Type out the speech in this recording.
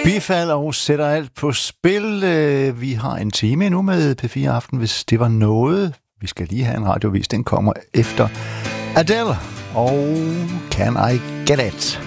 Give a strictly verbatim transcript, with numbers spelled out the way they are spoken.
Bifald og sætter alt på spil. Vi har en time nu med P fire Aften, hvis det var noget. Vi skal lige have en radiovis. Den kommer efter Adele og Can I Get It?